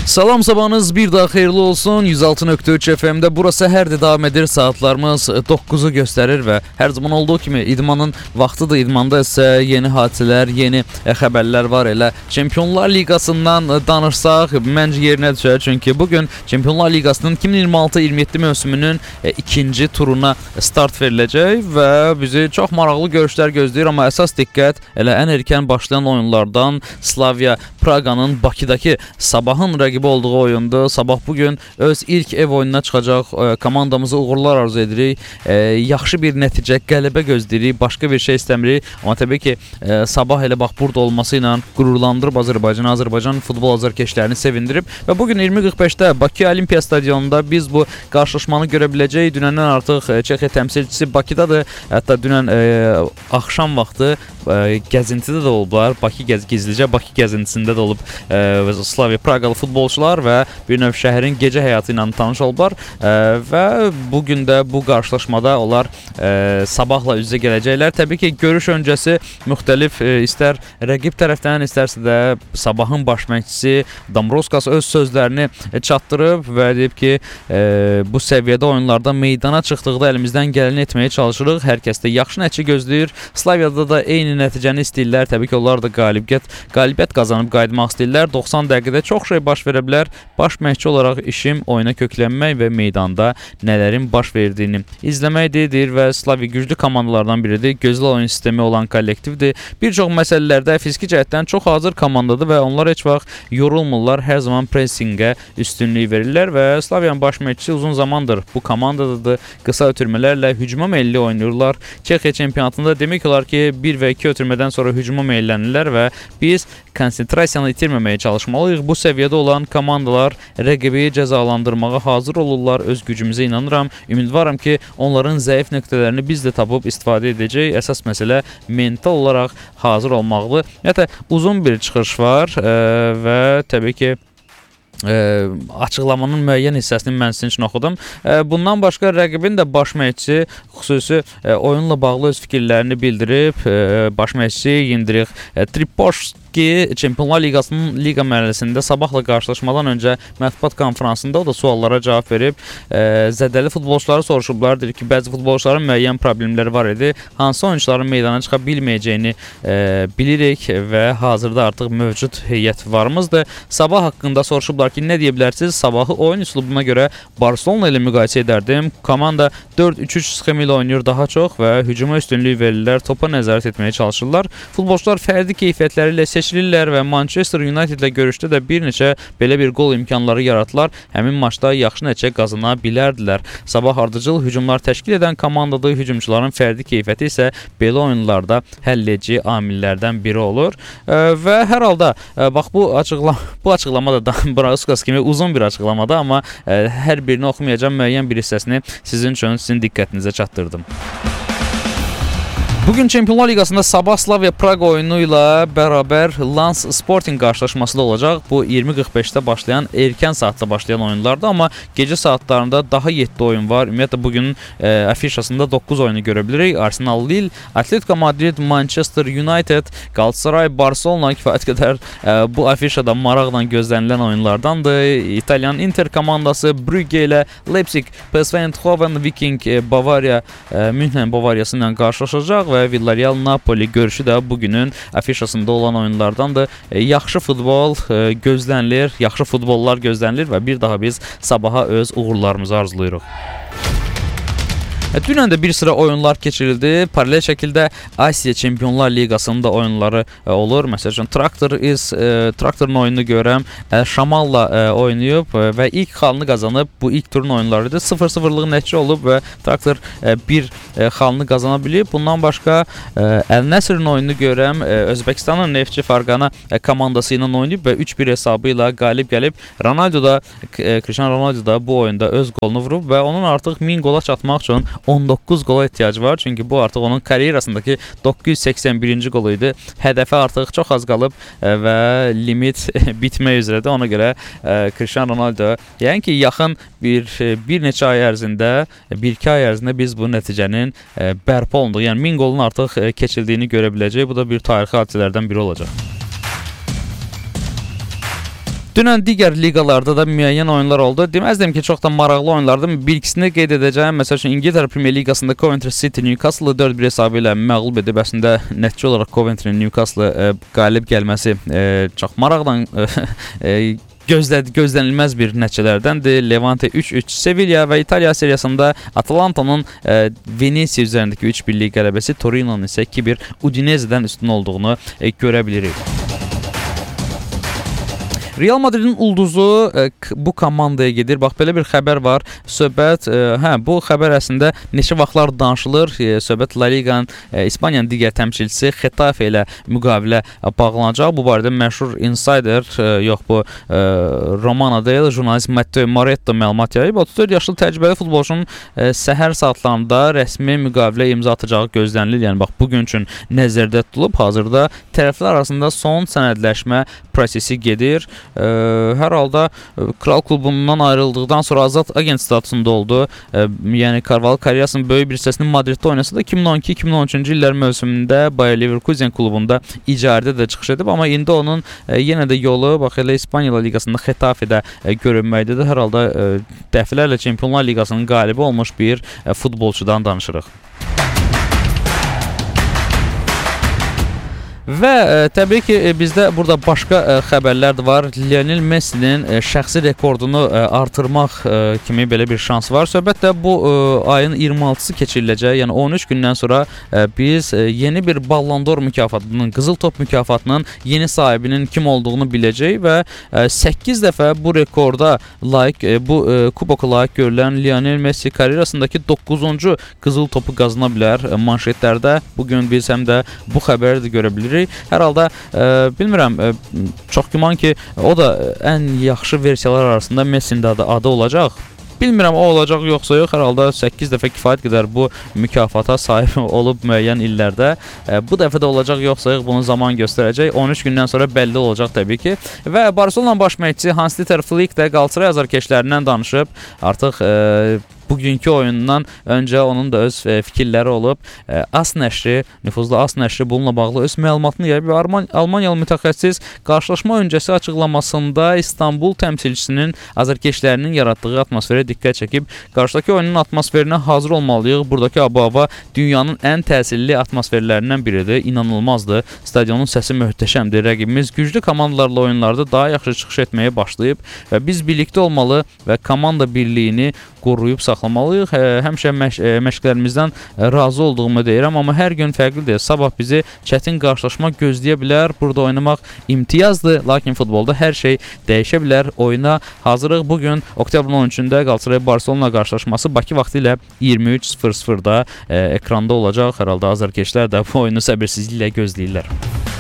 Salam sabahınız bir daha xeyirli olsun. 106.3 FM'de burası hər devam edir. Saatlarımız 9'u göstərir və hər zaman olduğu kimi idmanın vaxtıdır. İdmanda isə yeni hadisələr, yeni xəbərlər var. Elə Çempionlar Liqasından danışsaq məncə yerinə düşər. Çünki bugün Çempionlar Liqasının 2026-27 mövsümünün ikinci turuna start veriləcək və bizi çox maraqlı görüşlər gözləyir. Amma əsas diqqət elə ən erkən başlayan oyunlardan Slavia Praqanın Bakıdakı Sabahın rəqibi olduğu oyundu. Sabah bugün öz ilk ev oyununa çıxacaq. Komandamıza uğurlar arzu edirik. Yaxşı bir nəticə, qələbə gözləyirik. Başqa bir şey istəmirik. Amma təbii ki, Sabah elə bax burada olması ilə qürurlandırıb Azərbaycanı, Azərbaycan futbol azarkeşlərini sevindirib və bugün 20:45-də Bakı Olimpiya Stadionunda biz bu qarşılaşmanı görə biləcəyik. Dünəndən artıq Çexiya təmsilçisi Bakıdadır. Hətta dünən axşam vaxtı gəzintidə də olublar. Gizlicə Bakı gəzintisində də olub Slavia Praqalı futbolçular və bir növ şəhərin gecə həyatı ilə tanış olublar və bugün də bu qarşılaşmada onlar Sabahla üz-üzə gələcəklər. Təbii ki, görüş öncəsi müxtəlif istər rəqib tərəfdən, istərsə də Sabahın baş məşqçisi Dambroskas öz sözlərini çatdırıb və deyib ki, bu səviyyədə oyunlarda meydana çıxdıqda əlimizdən gələni etməyə çalışırıq. Hər kəs də yaxşı nəticə gözləyir. Slaviada da eyni nəticəni istəyirlər. Təbii ki, onlar da qalibiyyət qazanıb qayıtmaq istəyirlər. 90 dəqiqədə çox şey baş verə bilər. Baş məşqçi olaraq işim oyuna köklənmək və meydanda nələrin baş verdiyini izləməkdir, deyir və Slavia güclü komandalardan biridir. Gözəl oyun sistemi olan kollektivdir. Bir çox məsələlərdə fiziki cəhətdən çox hazır komandadır və onlar heç vaxt yorulmurlar. Hər zaman pressingə üstünlük verirlər və Slavia'nın baş məşqçisi uzun zamandır bu komandadadır. Qısa ötürmələrlə hücuma meyilli oynayırlar. Çexiya çempionatında demək olar ki, 1 və 2 ötürmədən sonra hücuma meyillənirlər və biz konsentrasiyanı itirməməyə çalışmalıyıq. Bu səviyyədə olan komandalar rəqibi cəzalandırmağa hazır olurlar. Öz gücümüzə inanıram. Ümidvaram ki, onların zəif nöqtələrini biz də tapıb istifadə edəcək. Əsas məsələ mental olaraq hazır olmaqdır. Hətta uzun bir çıxış var və təbii ki, açıqlamanın müəyyən hissəsini mən sizin üçün oxudum. Bundan başqa rəqibin də baş məşqçisi xüsusi oyunla bağlı öz fikirlərini bildirib. Baş məşqçisi Yendrix Tripoşki Çempionlar Liqasının liqa mərhələsində Sabahla qarşılaşmadan öncə mətbuat konfransında o da suallara cavab verib. Zədəli futbolçuları soruşublar. Deyir ki, bəzi futbolçuların müəyyən problemləri var idi. Hansı oyuncuların meydana çıxa bilməyəcəyini bilirik və hazırda artıq mövcud heyət varımızdır. Sabah haqqında soruşublar ki, nə deyə bilərsiniz? Sabahı oyun üslubuna görə Barcelona ilə müqayisə edərdim. Komanda 4-3-3 sxemi ilə oynayır daha çox və hücuma üstünlük verirlər, topa nəzarət etməyə çalışırlar. Futbolçular fərdi keyfiyyətləri ilə seçilirlər və Manchester United ilə görüşdə də bir neçə belə bir qol imkanları yaratılar. Həmin maçda yaxşı nəticə qazana bilərdilər. Sabah ardıcıl hücumlar təşkil edən komandadır. Hücumçuların fərdi keyfiyyəti isə belə oyunlarda həlledici amillərdən biri olur. Və hər halda bax bu açıqlama da Dambroskas kimi uzun bir açıqlamadır, amma hər birini oxumayacağım, müəyyən bir hissəsini sizin üçün, sizin diqqətinizə çatdırdım. Bugün Çempionlar Liqasında Sabah Slavia Praqa oyunu ilə bərabər Lens Sporting qarşılaşması da olacaq. Bu 20:45-də başlayan, erkən saatda başlayan oyunlardır, amma gecə saatlarında daha 7 oyun var. Ümumiyyətlə bugünün afişasında 9 oyunu görə bilirik. Arsenal Lille, Atletico Madrid, Manchester United, Galatasaray, Barcelona kifayət qədər bu afişada maraqla gözlənilən oyunlardandır. İtalyan Inter komandası Brügge ilə Leipzig, PSV Eindhoven, Viking Bavariya, Münhen Bavariyası ilə qarşılaşacaq və Villarreal Napoli görüşü də bugünün afişasında olan oyunlardandır. Yaxşı futbol gözlənilir, yaxşı futbollar gözlənilir və bir daha biz Sabaha öz uğurlarımızı arzulayırıq. Dünən də bir sıra oyunlar keçirildi. Paralel şəkildə Asiya Çempionlar Liqasının da oyunları olur. Məsələn, Traktorun oyununu görəm, Şamalla oynayıb və ilk xalını qazanıb. Bu ilk turun oyunlarıdır. 0-0'lıq nəticə olub və Traktor bir xalını qazana bilib. Bundan başqa Əl-Nəsirin oyununu görəm. Özbəkistanın Neftçi Farqana komandası ilə oynayıb və 3-1 hesabı ilə qalib gəlib. Cristiano Ronaldo da bu oyunda öz qolunu vurub və onun artıq 1000 qola çatmaq üçün 19 qola ehtiyacı var. Çünki bu artıq onun karyerasındakı 981-ci qolu idi. Hədəfə artıq çox az qalıb və limit bitmək üzrədir. Ona görə Cristiano Ronaldo, yəni ki, yaxın bir neçə ay ərzində, 1-2 ay ərzində biz bu nəticənin bərpa olunduğu, yəni 1000 qolun artıq keçildiyini görə biləcək. Bu da bir tarixi hadisələrdən biri olacaq. Dünən digər liqalarda da müəyyən oyunlar oldu. Deməzdim ki, çox da maraqlı oyunlardı. Bir ikisini qeyd edəcəyim. Məsəl üçün İngiltərə Premyer Liqasında Coventry City Newcastle-ı 4-1 hesabı ilə məğlub edib. Əslində nəticə olaraq Coventry-nin Newcastle-ı qalib gəlməsi çox maraqla gözlənilməz bir nəticələrdəndir. Levante 3-3, Sevilla və İtaliya seriyasında Atalantanın Venesiya üzərindəki 3-1-lik qələbəsi, Torino'nun isə 2-1 Udinese'dən üstün olduğunu görə bilirik. Real Madridin ulduzu bu komandaya gedir. Bax, belə bir xəbər var. Söhbət, bu xəbər əslində neçə vaxtlar danışılır. Söhbət La Liqanın İspaniyanın digər təmsilçisi Getafe ilə müqavilə bağlanacaq. Bu barədə məşhur insider, Romana deyil, jurnalist Matteo Moretto məlumat yayıb. 34 yaşlı təcrübəli futbolçunun səhər saatlarında rəsmi müqavilə imza atacağı gözlənilir. Yəni, bax, bugün üçün nəzərdə tutulub. Hazırda tərəflər arasında son sənədləşmə prosesi gedir. Hər halda Kral klubundan ayrıldıqdan sonra azad agent statusunda oldu. Yəni Carvalho karyerasının böyük bir hissəsini Madriddə oynasa da 2012-2013-cü illər mövsümündə Bayer Leverkusen klubunda icarədə də çıxış edib, amma indi onun yenə də yolu bax elə İspaniya liqasında Getafe'də görünməkdədir. Hər halda dəfələrlə Çempionlar Liqasının qalibi olmuş bir futbolçudan danışırıq. Və təbii ki, bizdə burada başqa xəbərlər də var. Lionel Messi'nin şəxsi rekordunu artırmaq kimi belə bir şans var. Söhbət də bu ayın 26-sı keçiriləcək. Yəni 13 gündən sonra biz yeni bir Ballon d'Or mükafatının, Qızıl Top mükafatının yeni sahibinin kim olduğunu biləcək və 8 dəfə bu rekorda layiq, bu kuboka layiq görülən Lionel Messi karyerasındakı 9-cu Qızıl Topu qazana bilər. Manşetlərdə bugün biz həm də bu xəbəri də görə bilirik. Hər halda bilmirəm, çox güman ki, o da ən yaxşı versiyalar arasında Messi'nin adı olacaq. Bilmirəm o olacaq yoxsa yox, hər halda 8 dəfə kifayət qədər bu mükafata sahib olub müəyyən illərdə. Bu dəfə də olacaq yoxsa yox, bunu zaman göstərəcək. 13 gündən sonra bəlli olacaq təbii ki. Və Barcelona baş məşqçisi Hans-Dieter Flick də Qalatasaray azarkeşlərindən danışıb. Artıq bugünkü oyundan öncə onun da öz fikirləri olub. AS nəşri, nüfuzlu AS nəşri bununla bağlı öz məlumatını yayıb. Almaniyalı mütəxəssis qarşılaşma öncəsi açıqlamasında İstanbul təmsilçisinin azarkeşlərinin yaratdığı atmosferə diqqət çəkib. Qarşıdakı oyunun atmosferinə hazır olmalıyıq. Buradakı hava dünyanın ən təsirli atmosferlərindən biridir. İnanılmazdır. Stadionun səsi möhtəşəmdir. Rəqibimiz güclü komandalarla oyunlarda daha yaxşı çıxış etməyə başlayıb və biz birlikdə olmalı və komanda birliyini qoruyub saxlamalıyıq. Həmişə məşqlərimizdən razı olduğumu deyirəm, amma hər gün fərqlidir. Sabah bizi çətin qarşılaşma gözləyə bilər. Burada oynamaq imtiyazdır, lakin futbolda hər şey dəyişə bilər. Oyuna hazırıq. Bugün oktyabrın 13-də Qalatasaray Barcelona qarşılaşması Bakı vaxtı ilə 23:00-da ekranda olacaq. Hər halda azarkeşlər də bu oyunu səbirsizliklə gözləyirlər.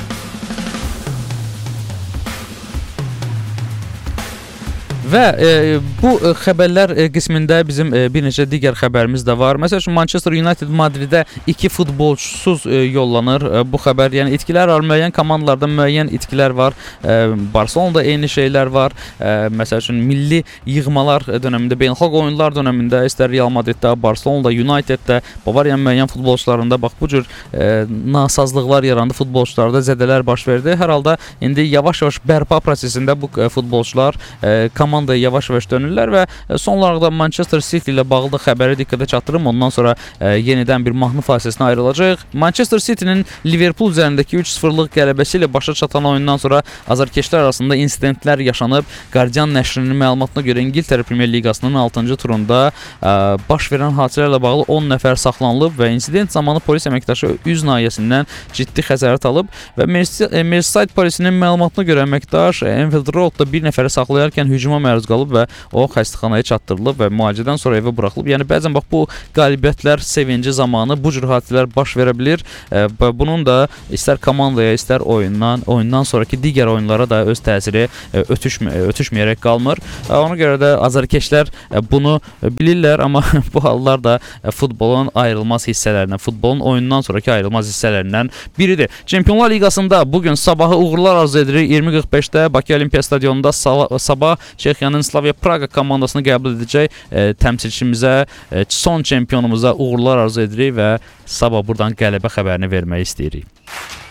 Və bu xəbərlər qismində bizim bir neçə digər xəbərimiz də var. Məsəl üçün Manchester United Madridə 2 futbolçusuz yollanır. Bu xəbər, yəni itkilər var, müəyyən komandalarda müəyyən itkilər var. Barcelonada eyni şeylər var. Məsəl üçün milli yığmalar dövründə, beynəlxalq oyunlar dövründə, istər Real Madriddə, Barcelonada, Uniteddə, Bavariyanın müəyyən futbolçularında bax bu cür nasazlıqlar yarandı, futbolçularda zədələr baş verdi. Hər halda indi yavaş-yavaş bərpa prosesində bu futbolçular komandaya yavaş-yavaş dönürlər və son olaraq da Manchester City ilə bağlı xəbəri diqqətə çatdırım. Ondan sonra yenidən bir mahnı fasiləsinə ayrılacaq. Manchester City'nin Liverpool üzərindəki 3-0-lıq qələbəsi ilə başa çatan oyundan sonra azarkeşlər arasında insidentlər yaşanıb. Guardian nəşrinin məlumatına görə İngiltərə Premyer Liqasının 6-cı turunda baş verən hadisələrlə bağlı 10 nəfər saxlanılıb və insident zamanı polis əməkdaşı üz nahiyəsindən ciddi xəsarət alıb və Merseyside polisinin məlumatına görə əməkdaş Enfield Roadda bir nəfəri saxlayarkən hücuma məruz qalıb və o xəstəxanaya çatdırılıb və müalicədən sonra evə buraxılıb. Yəni bəzən bax bu qalibiyyətlər sevinci zamanı bu cür hadisələr baş verə bilər və bunun da istər komandaya, istər oyundan sonraki digər oyunlara da öz təsiri ötüşməyərək qalmır. Ona görə də azarkeşlər bunu bilirlər, amma bu hallar da futbolun ayrılmaz hissələrindən, futbolun oyundan sonraki ayrılmaz hissələrindən biridir. Çempionlar Liqasında bugün sabahı uğurlar arzu edirik. 20:45-də Bakı Olimpiya Stadionunda sabah Çexiyanın Slavia Praga komandasını qəbul edəcək. Təmsilçimizə, son çempionumuza uğurlar arzu edirik və sabah buradan qələbə xəbərini vermək istəyirik.